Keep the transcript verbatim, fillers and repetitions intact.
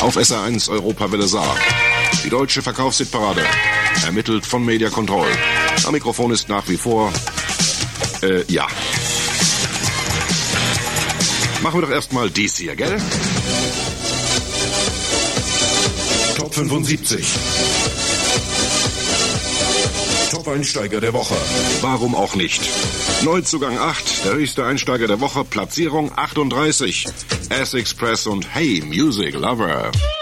Auf S R eins Europawelle Saar. Die deutsche Verkaufshitparade. Ermittelt von Media Control. Am Mikrofon ist nach wie vor... Äh, ja. Machen wir doch erstmal dies hier, gell? Top fünfundsiebzig. Top-Einsteiger der Woche. Warum auch nicht? Neuzugang acht, der höchste Einsteiger der Woche, Platzierung achtunddreißig. S-Express und Hey Music Lover.